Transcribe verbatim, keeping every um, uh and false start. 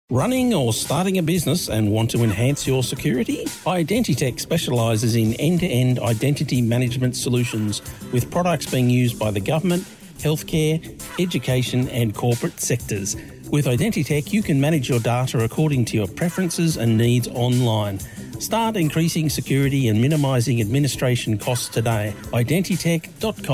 Running or starting a business and want to enhance your security? Identitech specialises in end-to-end identity management solutions with products being used by the government, healthcare, education and corporate sectors. With Identitech, you can manage your data according to your preferences and needs online. Start increasing security and minimising administration costs today. Identitech dot com